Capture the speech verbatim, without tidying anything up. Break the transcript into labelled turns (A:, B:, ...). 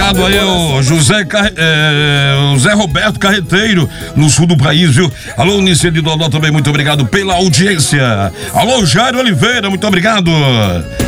A: obrigado aí, o José, Carre... é... o Zé Roberto Carreteiro, no sul do país, viu? Alô, Nícia de Dodó também, muito obrigado pela audiência. Alô, Jairo Oliveira, muito obrigado.